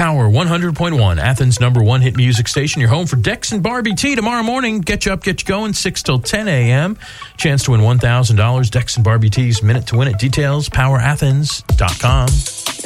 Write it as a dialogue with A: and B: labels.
A: Power 100.1, Athens' #1 hit music station. Your home for Dex and Barbie T tomorrow morning. Get you up, get you going, 6 till 10 a.m. Chance to win $1,000. Dex and Barbie T's Minute to Win It. Details, powerathens.com.